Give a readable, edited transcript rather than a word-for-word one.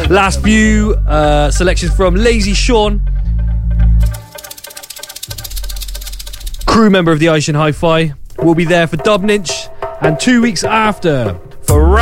Last few selections from Lazy Sean, crew member of the Irish in Hi-Fi, will be there for Dubninch, and 2 weeks after for